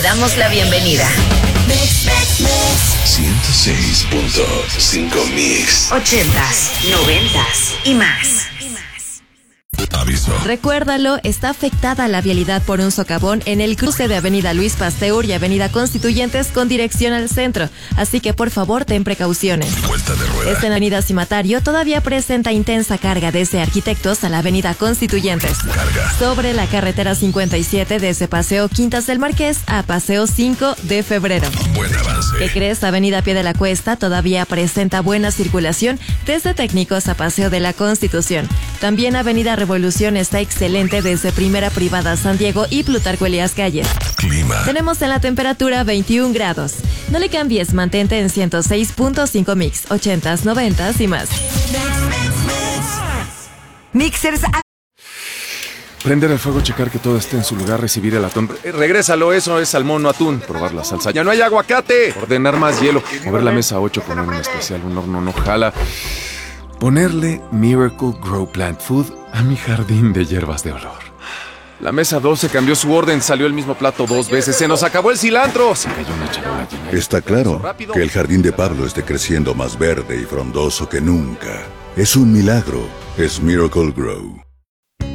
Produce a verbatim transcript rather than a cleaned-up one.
Te damos la bienvenida. ciento seis punto cinco Mix. Ochentas, noventas y más. Aviso. Recuérdalo, está afectada la vialidad por un socavón en el cruce de Avenida Luis Pasteur y Avenida Constituyentes con dirección al centro. Así que por favor ten precauciones. Vuelta de rueda. Esta avenida Cimatario todavía presenta intensa carga desde Arquitectos a la Avenida Constituyentes. Carga. Sobre la carretera cincuenta y siete desde Paseo Quintas del Marqués a Paseo cinco de Febrero. Buen avance. ¿Qué crees? Avenida Pie de la Cuesta todavía presenta buena circulación desde Técnicos a Paseo de la Constitución. También Avenida Revolución está excelente desde Primera Privada San Diego y Plutarco Elías Calles. Clima. Tenemos en la temperatura veintiún grados. No le cambies, mantente en ciento seis punto cinco Mix, ochentas, noventas y más. Mixers. Prender el fuego, checar que todo esté en su lugar, recibir el atún. Eh, regrésalo, eso es salmón, no atún. Probar la salsa. ¡Ya no hay aguacate! Ordenar más hielo. Mover la mesa ocho, poner un especial, un horno no jala. Ponerle Miracle Grow Plant Food a mi jardín de hierbas de olor. La mesa doce cambió su orden, salió el mismo plato dos veces. ¡Se nos acabó el cilantro! Se cayó una charola llena. Está claro que el jardín de Pablo esté creciendo más verde y frondoso que nunca. Es un milagro. Es Miracle Grow.